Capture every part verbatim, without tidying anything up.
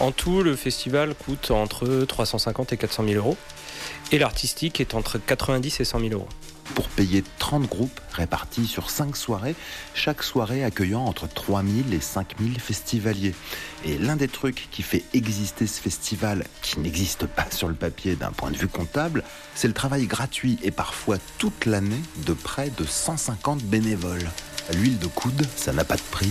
En tout, le festival coûte entre trois cent cinquante et quatre cent mille euros. Et l'artistique est entre quatre-vingt-dix et cent mille euros. Pour payer trente groupes répartis sur cinq soirées, chaque soirée accueillant entre trois mille et cinq mille festivaliers. Et l'un des trucs qui fait exister ce festival, qui n'existe pas sur le papier d'un point de vue comptable, c'est le travail gratuit et parfois toute l'année de près de cent cinquante bénévoles. L'huile de coude, ça n'a pas de prix.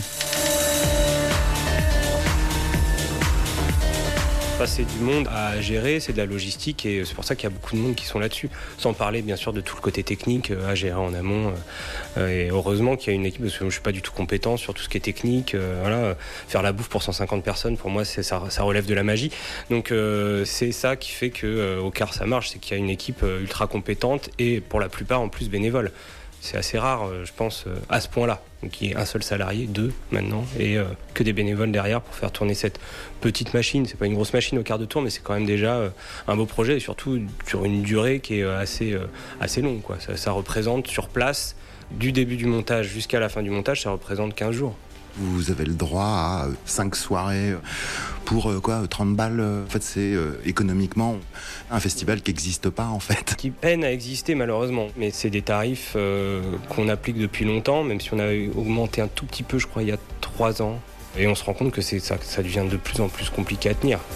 C'est du monde à gérer, c'est de la logistique et c'est pour ça qu'il y a beaucoup de monde qui sont là-dessus. Sans parler bien sûr de tout le côté technique à gérer en amont. Et heureusement qu'il y a une équipe, parce que je ne suis pas du tout compétent sur tout ce qui est technique. Voilà. Faire la bouffe pour cent cinquante personnes, pour moi, c'est, ça, ça relève de la magie. Donc euh, c'est ça qui fait qu'au quart ça marche, c'est qu'il y a une équipe ultra compétente et pour la plupart en plus bénévole. C'est assez rare, je pense, à ce point-là. Donc il y a un seul salarié, deux maintenant, et euh, que des bénévoles derrière pour faire tourner cette petite machine. C'est pas une grosse machine au quart de tour, mais c'est quand même déjà euh, un beau projet, et surtout sur une durée qui est assez, euh, assez longue, quoi. Ça, ça représente sur place, du début du montage jusqu'à la fin du montage, ça représente quinze jours. Vous avez le droit à cinq soirées pour euh, quoi, trente balles. En fait, c'est euh, économiquement un festival qui n'existe pas, en fait. Qui peine à exister, malheureusement. Mais c'est des tarifs euh, qu'on applique depuis longtemps, même si on a augmenté un tout petit peu, je crois, il y a trois ans. Et on se rend compte que c'est, ça, ça devient de plus en plus compliqué à tenir.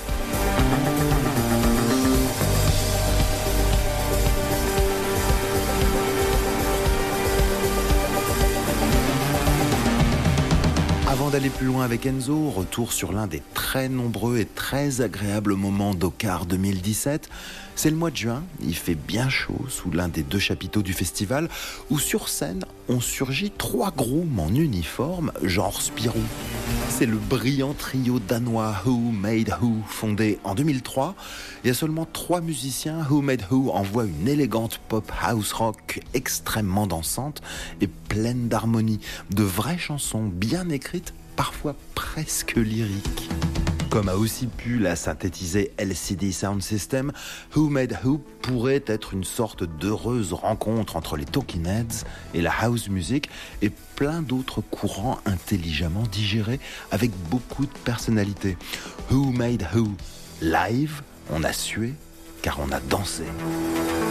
Avant d'aller plus loin avec Enzo, retour sur l'un des très nombreux et très agréables moments d'Ocar deux mille dix-sept. C'est le mois de juin, il fait bien chaud sous l'un des deux chapiteaux du festival, où sur scène ont surgi trois grooms en uniforme, genre Spirou. C'est le brillant trio danois Who Made Who, fondé en deux mille trois. Il y a seulement trois musiciens. Who Made Who envoie une élégante pop house rock extrêmement dansante et pleine d'harmonie, de vraies chansons bien écrites, parfois presque lyriques. Comme a aussi pu la synthétiser L C D Sound System, Who Made Who pourrait être une sorte d'heureuse rencontre entre les Talking Heads et la house music et plein d'autres courants intelligemment digérés avec beaucoup de personnalité. Who Made Who live, on a sué car on a dansé.